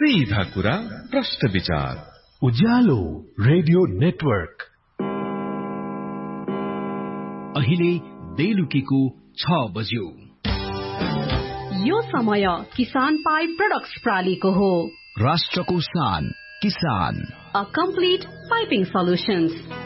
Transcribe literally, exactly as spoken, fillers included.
सीधा कुरा प्रश्न विचार उज्यालो रेडियो नेटवर्क। अहिले बेलुकीको छ बज्यो। यो समय किसान पाइप प्रोडक्ट्स प्रालीको हो। राष्ट्रको शान किसान। A complete piping solutions.